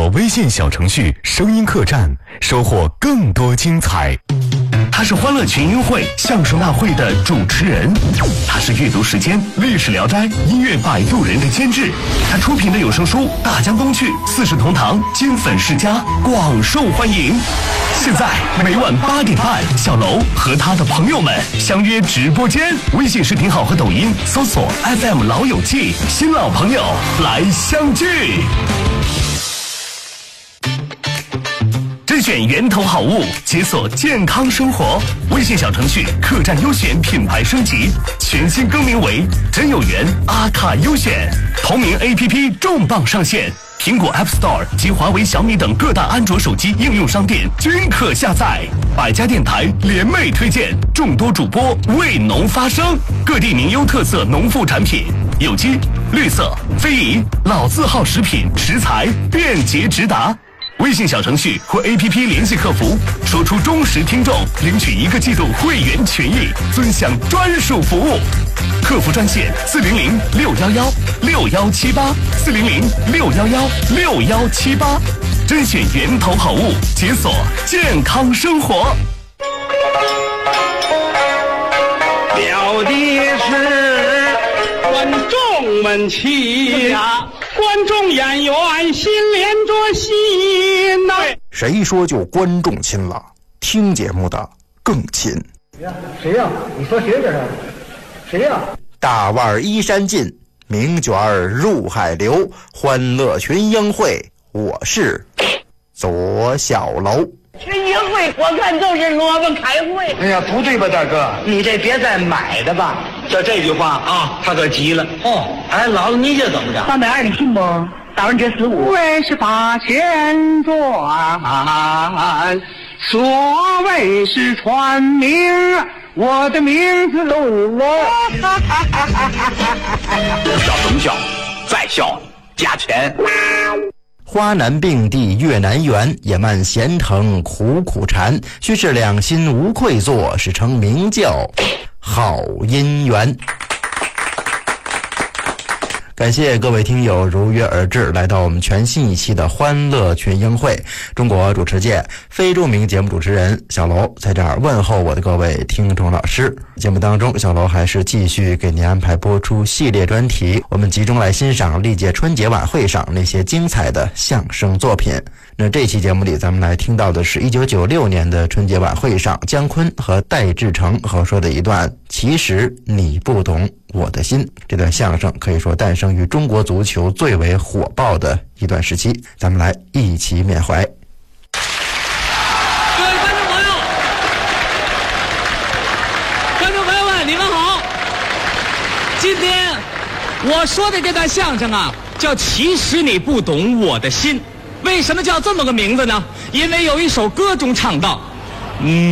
微信小程序声音客栈，收获更多精彩。他是欢乐群英会相声大会的主持人，他是阅读时间历史聊斋音乐摆渡人的监制，他出品的有声书大江东去四世同堂金粉世家广受欢迎。现在每晚8点半，小楼和他的朋友们相约直播间，微信视频号和抖音搜索 FM 老友记，新老朋友来相聚。甄选源头好物，解锁健康生活。微信小程序客栈优选品牌升级，全新更名为真有缘阿卡优选。同名 APP 重磅上线，苹果 App Store 及华为、小米等各大安卓手机应用商店均可下载。百家电台联袂推荐，众多主播为农发声，各地名优特色农副产品，有机、绿色、非遗、老字号食品食材便捷直达。微信小程序或 APP 联系客服，说出忠实听众，领取1个季度会员权益，尊享专属服务。客服专线400-611-6178，400-611-6178，甄选源头好物，解锁健康生活。 表的是观众们亲呀，观众演员心连着心呐。 谁说就观众亲了？听节目的更亲。 谁呀？你说谁这是？谁呀？ 大腕依山尽，名卷入海流。欢乐群英会，我是左小楼。 群英会我看就是萝卜开会。 哎呀，不对吧，大哥？ 你这别再买的吧。 就这句话啊，他可急了。 哎，姥姥你这怎么着？320你信不？打完这45。 为是八千转，所谓是传名，我的名字笑什么笑？再笑加钱。 花难并蒂月难圆，野蔓闲藤苦苦缠。须是两心无愧作，使成名教好姻缘。感谢各位听友如约而至，来到我们全新一期的欢乐群英会，中国主持界非著名节目主持人小楼在这儿问候我的各位听众老师。节目当中，小楼还是继续给您安排播出系列专题，我们集中来欣赏历届春节晚会上那些精彩的相声作品。那这期节目里，咱们来听到的是1996年的春节晚会上姜昆和戴志诚合说的一段其实你不懂我的心。这段相声可以说诞生于中国足球最为火爆的一段时期，咱们来一起缅怀。 各位观众朋友们，你们好！今天我说的这段相声啊，叫其实你不懂我的心。为什么叫这么个名字呢？因为有一首歌中唱到